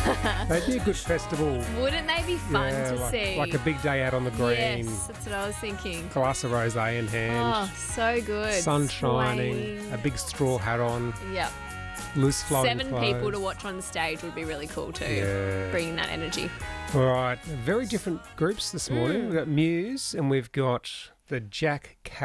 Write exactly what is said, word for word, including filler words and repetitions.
They'd be a good festival. Wouldn't they be fun Yeah, to like, see? like a big day out on the green. Yes, that's what I was thinking. Glass of rosé in hand. Oh, so good. Sun shining. Swaying. A big straw hat on. Yep. Loose flowing Seven clothes. people to watch on the stage would be really cool too. Yeah. Bringing that energy. All right. Very different groups this morning. Mm. We've got Muse and we've got the Jack Car-